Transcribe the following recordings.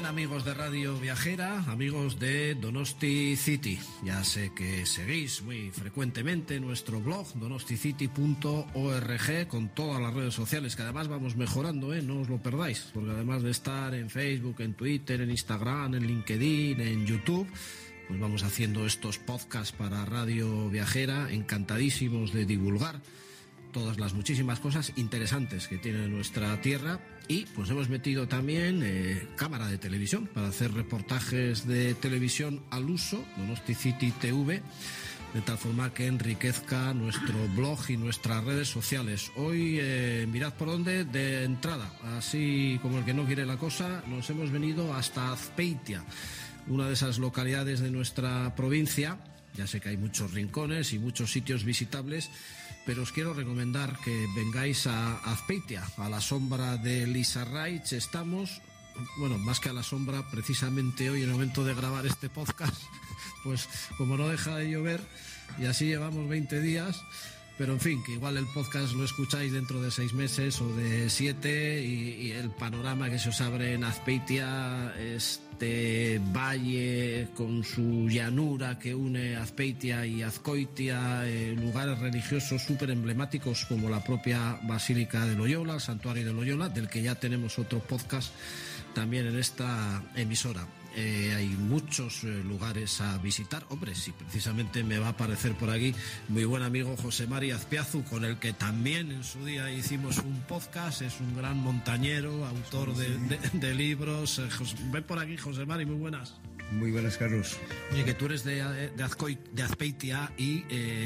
amigos de Radio Viajera, amigos de Donosti City. Ya sé que seguís muy frecuentemente nuestro blog donosticity.org con todas las redes sociales, que además vamos mejorando, no os lo perdáis, porque además de estar en Facebook, en Twitter, en Instagram, en LinkedIn, en YouTube, pues vamos haciendo estos podcasts para Radio Viajera, encantadísimos de divulgar todas las muchísimas cosas interesantes que tiene nuestra tierra. Y pues hemos metido también cámara de televisión para hacer reportajes de televisión al uso, Donosti City TV, de tal forma que enriquezca nuestro blog y nuestras redes sociales. Hoy, mirad por dónde, de entrada, así como el que no quiere la cosa, nos hemos venido hasta Azpeitia, una de esas localidades de nuestra provincia. Ya sé que hay muchos rincones y muchos sitios visitables, pero os quiero recomendar que vengáis a Azpeitia, a la sombra de Lizarraitz. Estamos, bueno, más que a la sombra, precisamente hoy, en el momento de grabar este podcast, pues como no deja de llover, y así llevamos 20 días, pero en fin, que igual el podcast lo escucháis dentro de 6 meses o de 7, y el panorama que se os abre en Azpeitia, este valle con su llanura que une Azpeitia y Azkoitia, lugares religiosos súper emblemáticos como la propia Basílica de Loyola, el Santuario de Loyola, del que ya tenemos otro podcast también en esta emisora. Hay muchos lugares a visitar. Hombre, sí, precisamente me va a aparecer por aquí mi buen amigo José Mari Azpiazu, con el que también en su día hicimos un podcast. Es un gran montañero, autor de libros. Ven por aquí, José Mari, muy buenas. Muy buenas, Carlos. Oye, que tú eres de Azpeitia y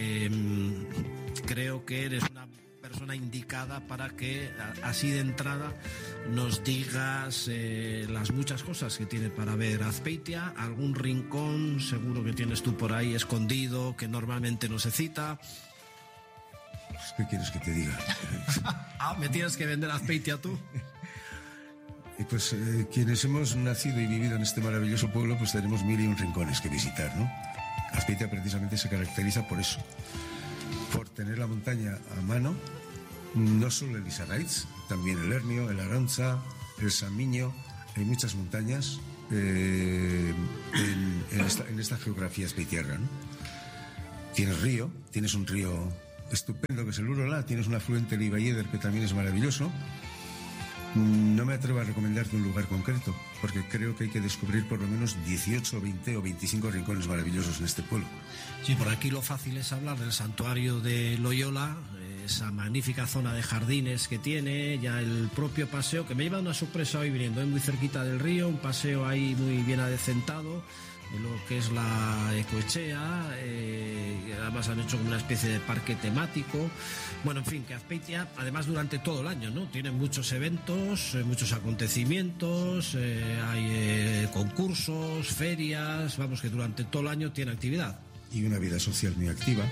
creo que eres una persona indicada para que así de entrada nos digas las muchas cosas que tiene para ver Azpeitia. Algún rincón seguro que tienes tú por ahí escondido que normalmente no se cita. ¿Qué quieres que te diga? ¿Me tienes que vender Azpeitia tú? Y pues quienes hemos nacido y vivido en este maravilloso pueblo, pues tenemos 1001 rincones que visitar, ¿no? Azpeitia precisamente se caracteriza por eso, por tener la montaña a mano, no solo el Lizarraitz, también el Hernio, el Arantza, el Samiño. Hay muchas montañas en esta geografía azpeitiarra, ¿no? Tienes un río estupendo que es el Urola, tienes un afluente, el Ibaieder, que también es maravilloso. No me atrevo a recomendarte un lugar concreto, porque creo que hay que descubrir por lo menos 18, 20 o 25 rincones maravillosos en este pueblo. Sí, por aquí lo fácil es hablar del Santuario de Loyola, esa magnífica zona de jardines que tiene, ya el propio paseo, que me lleva una sorpresa hoy viniendo, muy cerquita del río, un paseo ahí muy bien adecentado, en lo que es la Ecoechea, además han hecho como una especie de parque temático. Bueno, en fin, que Azpeitia, además durante todo el año, ¿no? Tiene muchos eventos, muchos acontecimientos, hay concursos, ferias, vamos, que durante todo el año tiene actividad. Y una vida social muy activa,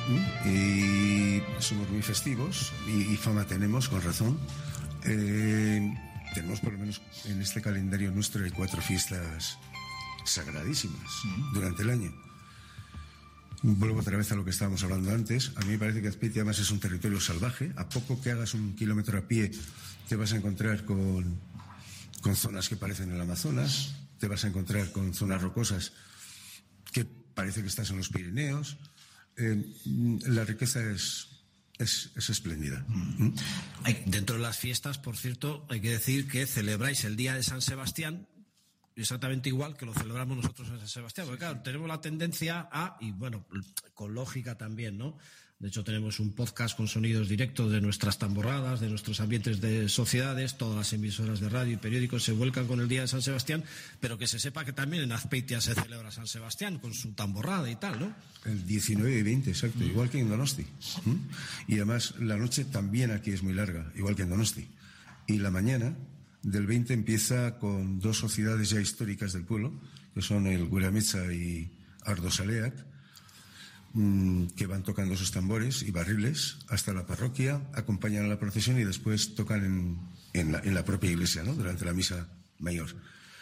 y somos muy festivos, y fama tenemos, con razón. Tenemos por lo menos en este calendario nuestro hay 4 fiestas sagradísimas durante el año. Vuelvo otra vez a lo que estábamos hablando antes. A mí me parece que Azpeitia además es un territorio salvaje. A poco que hagas 1 kilómetro a pie te vas a encontrar con zonas que parecen el Amazonas, te vas a encontrar con zonas rocosas que parece que estás en los Pirineos. La riqueza es espléndida. Dentro de las fiestas, por cierto, hay que decir que celebráis el Día de San Sebastián exactamente igual que lo celebramos nosotros en San Sebastián, porque claro, tenemos la tendencia y bueno, con lógica también, ¿no? De hecho, tenemos un podcast con sonidos directos de nuestras tamborradas, de nuestros ambientes de sociedades. Todas las emisoras de radio y periódicos se vuelcan con el Día de San Sebastián, pero que se sepa que también en Azpeitia se celebra San Sebastián con su tamborrada y tal, ¿no? El 19 y 20, exacto, igual que en Donosti. Y además la noche también aquí es muy larga, igual que en Donosti. Y la mañana del 20 empieza con 2 sociedades ya históricas del pueblo, que son el Gureametza y Ardosaleak, que van tocando sus tambores y barriles hasta la parroquia, acompañan a la procesión y después tocan en la propia iglesia, ¿no? Durante la misa mayor.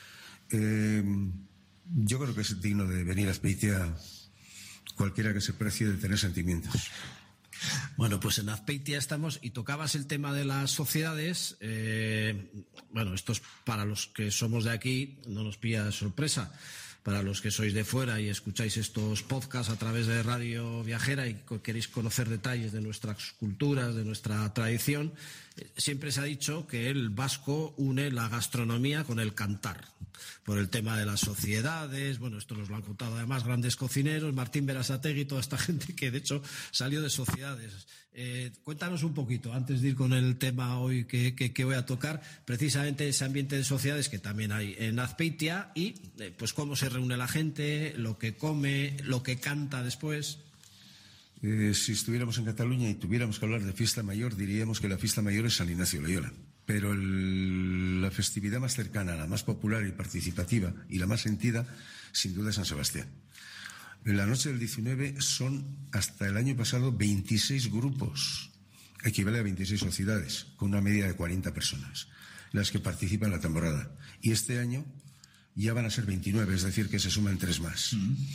Yo creo que es digno de venir a Azpeitia cualquiera que se precie de tener sentimientos. Bueno, pues en Azpeitia estamos y tocabas el tema de las sociedades. Bueno, esto es para los que somos de aquí, no nos pilla de sorpresa. Para los que sois de fuera y escucháis estos podcasts a través de Radio Viajera y queréis conocer detalles de nuestras culturas, de nuestra tradición, siempre se ha dicho que el vasco une la gastronomía con el cantar, por el tema de las sociedades. Bueno, esto nos lo han contado además grandes cocineros, Martín Berasategui, toda esta gente que de hecho salió de sociedades. Cuéntanos un poquito, antes de ir con el tema hoy que voy a tocar, precisamente ese ambiente de sociedades que también hay en Azpeitia y pues cómo se reúne la gente, lo que come, lo que canta después. Si estuviéramos en Cataluña y tuviéramos que hablar de fiesta mayor, diríamos que la fiesta mayor es San Ignacio Loyola. Pero la festividad más cercana, la más popular y participativa y la más sentida, sin duda es San Sebastián. En la noche del 19 son, hasta el año pasado, 26 grupos, equivale a 26 sociedades, con una media de 40 personas, las que participan en la tamborrada. Y este año ya van a ser 29, es decir, que se suman 3 más.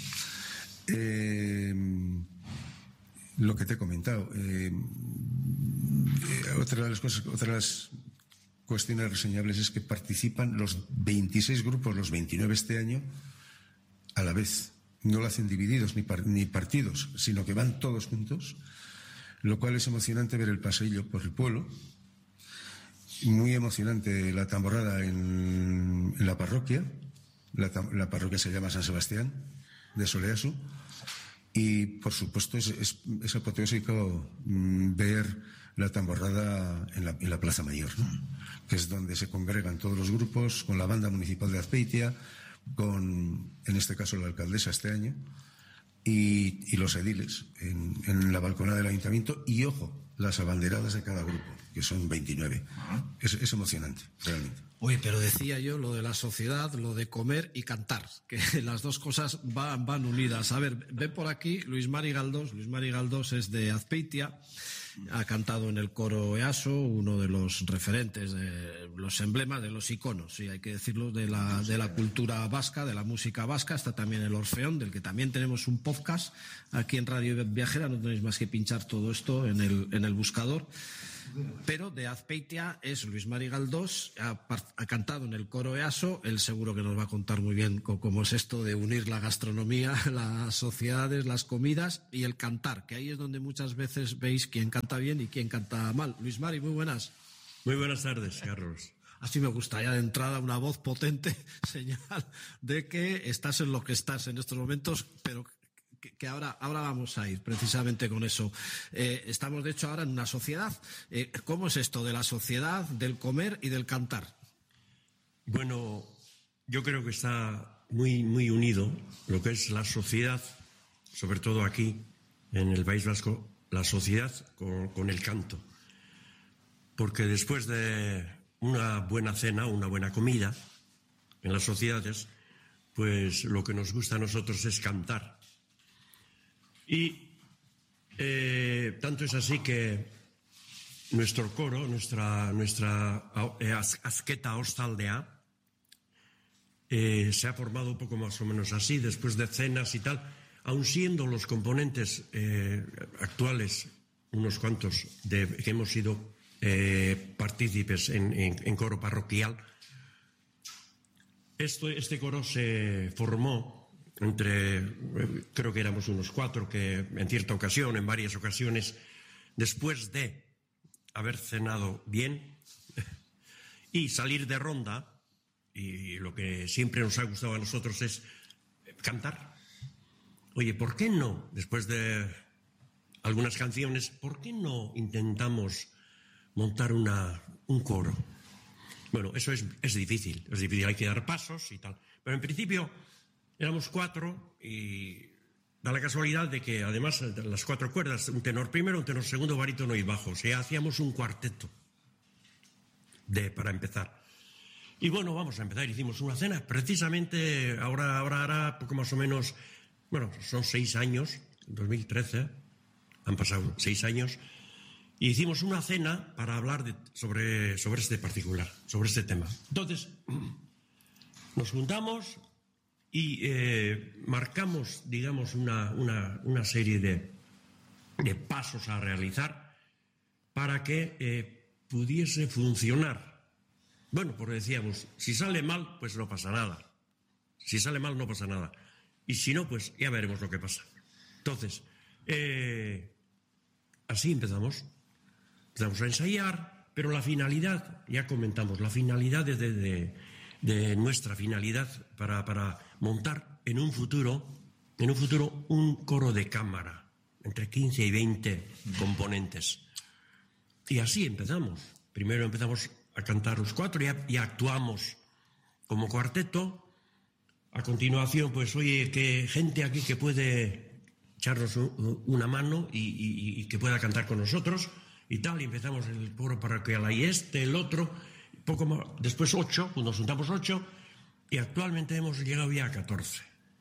Lo que te he comentado. Otra de las cuestiones reseñables es que participan los 26 grupos, los 29 este año, a la vez. No lo hacen divididos ni partidos, sino que van todos juntos, lo cual es emocionante ver el paseillo por el pueblo. Muy emocionante la tamborrada en la parroquia. La parroquia se llama San Sebastián de Soleasu. Y, por supuesto, es apoteósico ver la tamborrada en la Plaza Mayor, ¿no? Que es donde se congregan todos los grupos, con la banda municipal de Azpeitia, con, en este caso, la alcaldesa este año, y los ediles en la balconada del ayuntamiento, y, ojo, las abanderadas de cada grupo, que son 29. Es emocionante, realmente. Oye, pero decía yo lo de la sociedad, lo de comer y cantar, que las dos cosas van unidas. A ver, ve por aquí Luis Mari Galdós. Luis Mari Galdós es de Azpeitia, ha cantado en el coro EASO, uno de los referentes, de los emblemas, de los iconos, sí, hay que decirlo, de la cultura vasca, de la música vasca. Está también el Orfeón, del que también tenemos un podcast aquí en Radio Viajera. No tenéis más que pinchar todo esto en el buscador. Pero de Azpeitia es Luis Mari Galdós, ha cantado en el coro EASO. Él seguro que nos va a contar muy bien cómo es esto de unir la gastronomía, las sociedades, las comidas y el cantar, que ahí es donde muchas veces veis quién canta bien y quién canta mal. Luis Mari, muy buenas. Muy buenas tardes, Carlos. Así me gusta ya de entrada una voz potente, señal de que estás en lo que estás en estos momentos, pero que ahora vamos a ir precisamente con eso. Estamos, de hecho, ahora en una sociedad. ¿Cómo es esto de la sociedad, del comer y del cantar? Bueno, yo creo que está muy, muy unido lo que es la sociedad, sobre todo aquí, en el País Vasco, la sociedad con el canto. Porque después de una buena cena, una buena comida, en las sociedades, pues lo que nos gusta a nosotros es cantar. Y tanto es así que nuestro coro, nuestra Azketa Ostaldea, se ha formado un poco más o menos así, después de cenas y tal, aun siendo los componentes actuales, unos cuantos que hemos sido partícipes en coro parroquial. Este coro se formó creo que éramos unos 4 que en cierta ocasión, en varias ocasiones, después de haber cenado bien y salir de ronda, y lo que siempre nos ha gustado a nosotros es cantar. Oye, ¿por qué no, después de algunas canciones, por qué no intentamos montar un coro? Bueno, eso es difícil, hay que dar pasos y tal, pero en principio éramos 4 y da la casualidad de que además de las 4 cuerdas, un tenor primero, un tenor segundo, barítono y bajo. O sea, hacíamos un cuarteto para empezar. Y bueno, vamos a empezar. Hicimos una cena. Precisamente ahora hará poco más o menos, bueno, son 6 años, en 2013, han pasado 6 años, y hicimos una cena para hablar sobre este particular, sobre este tema. Entonces, nos juntamos y marcamos, digamos, una serie pasos a realizar para que pudiese funcionar. Bueno, pues decíamos, si sale mal, pues no pasa nada. Si sale mal, no pasa nada. Y si no, pues ya veremos lo que pasa. Entonces, así empezamos a ensayar, pero la finalidad, ya comentamos, la finalidad de nuestra finalidad para montar en un futuro un coro de cámara, entre 15 y 20 componentes. Y así empezamos. Primero empezamos a cantar los 4 y actuamos como cuarteto. A continuación, pues oye, que gente aquí que puede echarnos una mano y que pueda cantar con nosotros y tal. Y empezamos el coro parroquial ahí el otro, poco más, después 8, nos juntamos 8 y actualmente hemos llegado ya a 14.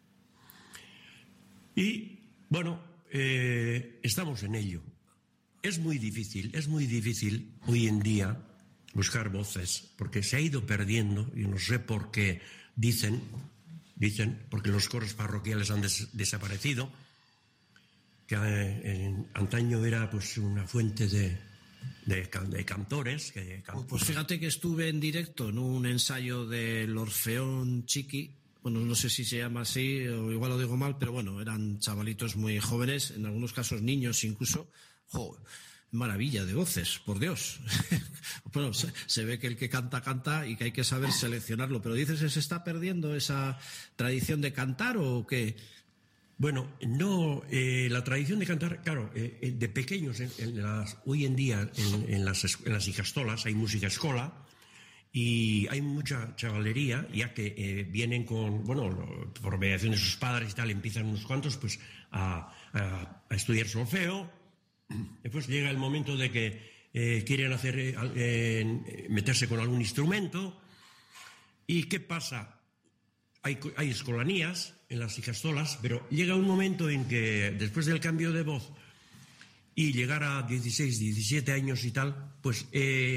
Y bueno, estamos en ello. Es muy difícil hoy en día buscar voces, porque se ha ido perdiendo, y no sé por qué dicen, porque los coros parroquiales han desaparecido, que antaño era pues una fuente de cantores. Pues fíjate que estuve en directo en un ensayo del Orfeón Chiqui. Bueno, no sé si se llama así, o igual lo digo mal, pero bueno, eran chavalitos muy jóvenes, en algunos casos niños incluso. ¡Jo! Maravilla de voces, por Dios. Bueno, se ve que el que canta y que hay que saber seleccionarlo. Pero dices, ¿se está perdiendo esa tradición de cantar o qué? Bueno, no, la tradición de cantar, claro, de pequeños, hoy en día en las icastolas hay música escola. Y hay mucha chavalería, ya que vienen con, bueno, por mediación de sus padres y tal, empiezan unos cuantos pues a estudiar solfeo. Después llega el momento de que quieren meterse con algún instrumento. ¿Y qué pasa? Hay escolanías en las icastolas, pero llega un momento en que después del cambio de voz y llegar a 16, 17 años y tal, pues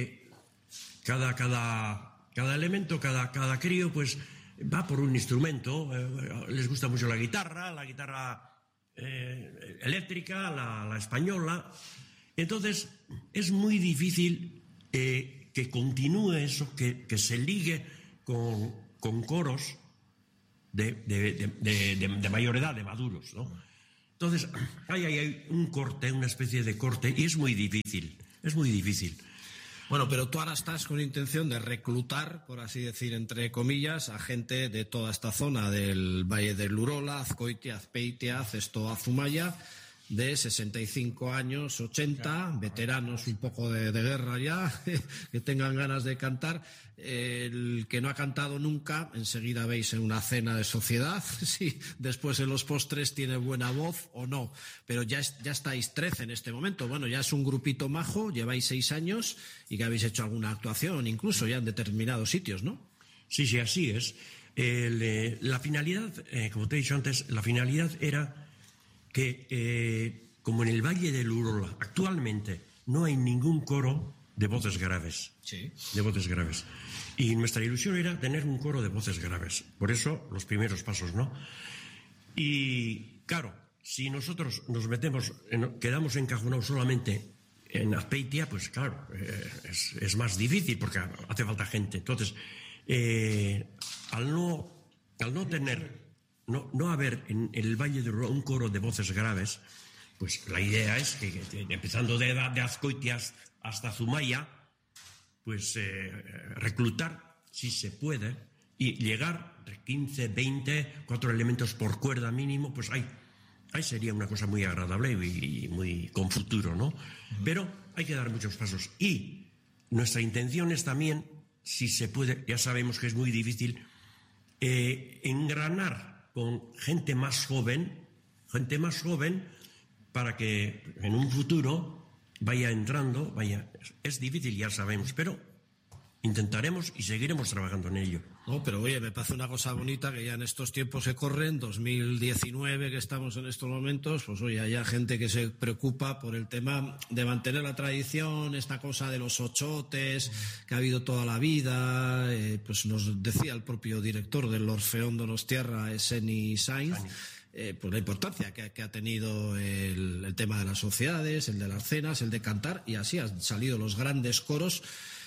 cada elemento, cada crío, pues va por un instrumento. Les gusta mucho la guitarra eléctrica, la española. Entonces, es muy difícil que continúe eso, que se ligue con coros de mayor edad, de maduros, ¿no? Entonces, hay un corte, una especie de corte, y es muy difícil. Bueno, pero tú ahora estás con intención de reclutar, por así decir, entre comillas, a gente de toda esta zona del Valle del Urola, Azkoitia, Azpeitia, Zestoa, Zumaya, de 65 años, 80, veteranos un poco de guerra ya, que tengan ganas de cantar. El que no ha cantado nunca, enseguida veis en una cena de sociedad, si después en los postres tiene buena voz o no. Pero ya estáis 13 en este momento. Bueno, ya es un grupito majo, lleváis 6 años y que habéis hecho alguna actuación, incluso ya en determinados sitios, ¿no? Sí, así es. La finalidad, como te he dicho antes, la finalidad era que, como en el Valle del Urola, actualmente no hay ningún coro de voces graves. Sí. De voces graves. Y nuestra ilusión era tener un coro de voces graves. Por eso, los primeros pasos, ¿no? Y, claro, si nosotros nos metemos, quedamos encajonados solamente en Azpeitia, pues claro, es más difícil porque hace falta gente. Entonces, al no tener, no haber en el Valle de Urola un coro de voces graves, pues la idea es que empezando de Azkoitia hasta Zumaya, pues reclutar, si se puede, y llegar entre 15, 20, 4 elementos por cuerda mínimo, pues ahí sería una cosa muy agradable y muy con futuro, ¿no? Pero hay que dar muchos pasos. Y nuestra intención es también, si se puede, ya sabemos que es muy difícil, engranar con gente más joven, para que en un futuro vaya entrando, es difícil, ya sabemos, pero intentaremos y seguiremos trabajando en ello. No, pero oye, me parece una cosa bonita que ya en estos tiempos que corren, 2019 que estamos en estos momentos, pues oye, haya gente que se preocupa por el tema de mantener la tradición, esta cosa de los ochotes que ha habido toda la vida. Pues nos decía el propio director del Orfeón Donostiarra, Seni Sainz, pues la importancia que ha tenido el tema de las sociedades, el de las cenas, el de cantar, y así han salido los grandes coros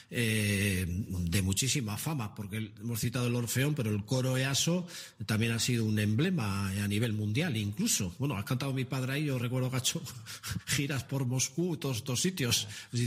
de muchísima fama, porque hemos citado el Orfeón, pero el coro EASO también ha sido un emblema a nivel mundial incluso. Bueno, ha cantado mi padre ahí, yo recuerdo que ha hecho giras por Moscú, todos estos sitios.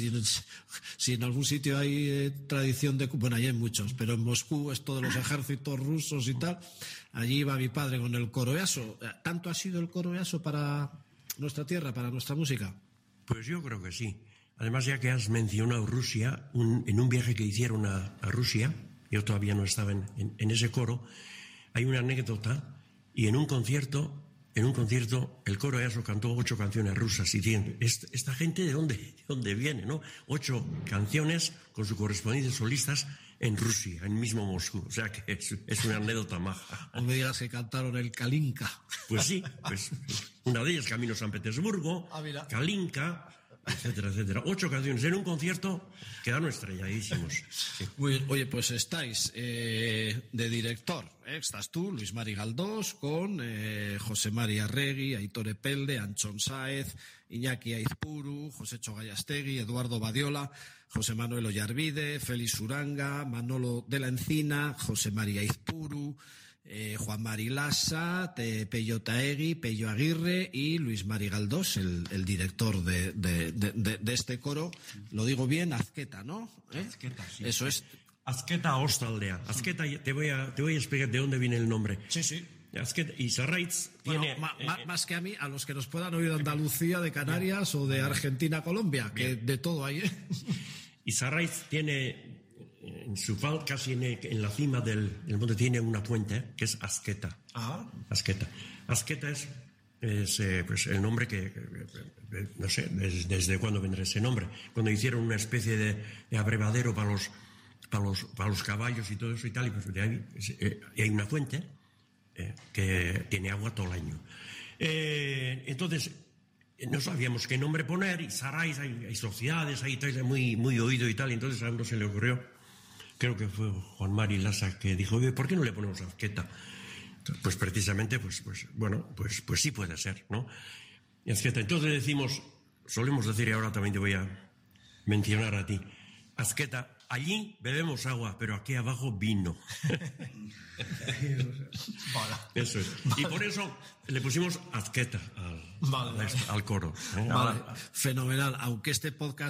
Si en algún sitio hay tradición de... Bueno, hay muchos, pero en Moscú, esto de los ejércitos rusos y tal, allí iba mi padre con el coro EASO. ¿Tanto ha sido el coro EASO para nuestra tierra, para nuestra música? Pues yo creo que sí. Además, ya que has mencionado Rusia, en un viaje que hicieron a Rusia, yo todavía no estaba en ese coro, hay una anécdota, y en un concierto el coro EASO cantó 8 canciones rusas, y diciendo, ¿esta gente de dónde viene, no? 8 canciones con sus correspondientes solistas en Rusia, en mismo Moscú. O sea que es una anécdota maja. O me digas que cantaron el Kalinka. Pues sí, pues una de ellas, Camino a San Petersburgo, Kalinka, etcétera, etcétera. 8 canciones en un concierto, quedaron estrelladísimos. Sí. Muy bien. Oye, pues estáis de director. Estás tú, Luis Mari Galdós, con José María Arregui, Aitor Epelde, Anchón Sáez, Iñaki Aizpuru, Josécho Gallastegui, Eduardo Badiola, José Manuel Ollarvide, Félix Uranga, Manolo de la Encina, José María Aizpuru, Juan Mari Lassa, Pello Taegui, Pello Aguirre y Luis Mari Galdós, el director de este coro. Lo digo bien, Azqueta, ¿no? Azqueta, sí. Eso es. Azqueta Ostaldea. Azqueta, te voy a explicar de dónde viene el nombre. Sí. Azqueta y Sarraitz tiene... más que a mí, a los que nos puedan oír de Andalucía, de Canarias o de Argentina, Colombia, que de todo hay, ¿eh? Y Sarraitz tiene... En su fal, casi en la cima del monte, tiene una fuente que es Azqueta. Azqueta. Azqueta es pues el nombre que no sé desde cuándo vendrá ese nombre. Cuando hicieron una especie de abrevadero para los caballos y todo eso y tal, y pues de ahí hay una fuente que tiene agua todo el año. Entonces no sabíamos qué nombre poner, y Sarraitz, hay sociedades, hay tal, muy, muy oído y tal, y entonces a uno se le ocurrió, creo que fue Juan Mari Lassa, que dijo, ¿por qué no le ponemos Azqueta? Pues precisamente, pues sí puede ser, ¿no? Y Azqueta. Entonces solemos decir, y ahora también te voy a mencionar a ti, Azqueta, allí bebemos agua, pero aquí abajo vino. Eso es. Y por eso le pusimos Azqueta al coro. Vale. Fenomenal. Aunque este podcast